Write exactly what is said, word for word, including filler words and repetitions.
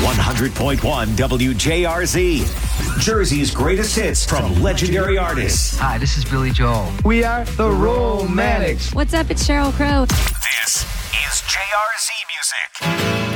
one hundred point one W J R Z. Jersey's greatest hits from legendary artists. Hi, this is Billy Joel. We are the Romantics. What's up? It's Sheryl Crow. This is J R Z Music.